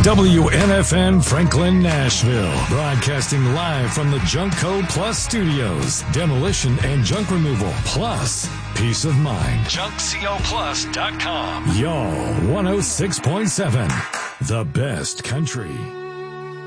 WNFN Franklin, Nashville. Broadcasting live from the Junkco Plus Studios. Demolition and junk removal. Plus, peace of mind. JunkCoPlus.com. Y'all, 106.7. The best country.